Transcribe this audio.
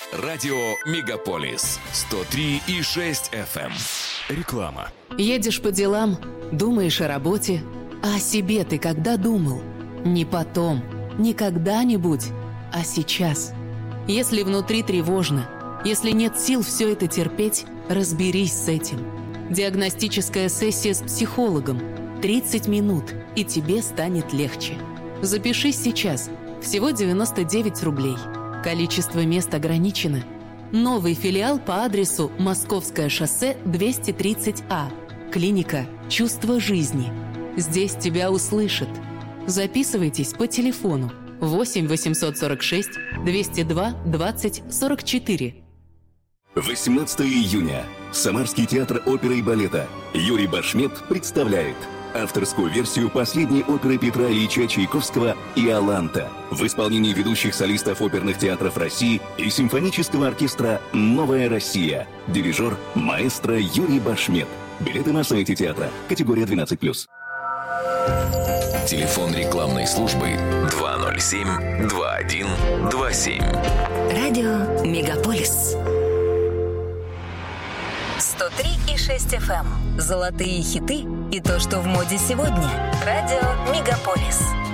Радио Мегаполис 103,6 FM. Реклама. Едешь по делам, думаешь о работе, а о себе ты когда думал? Не потом, не когда-нибудь, а сейчас. Если внутри тревожно, если нет сил все это терпеть, разберись с этим. Диагностическая сессия с психологом. 30 минут, и тебе станет легче. Запишись сейчас. Всего 99 рублей. Количество мест ограничено. Новый филиал по адресу Московское шоссе 230А. Клиника «Чувство жизни». Здесь тебя услышат. Записывайтесь по телефону 8 846 202 20 44. 18 июня. Самарский театр оперы и балета Юрий Башмет представляет авторскую версию последней оперы Петра Ильича Чайковского «Иоланта» в исполнении ведущих солистов оперных театров России и симфонического оркестра «Новая Россия». Дирижер маэстро Юрий Башмет. Билеты на сайте театра. Категория 12+. Телефон рекламной службы 207-2127. Радио Мегаполис 103,6 FM. Золотые хиты и то, что в моде сегодня. Радио Мегаполис.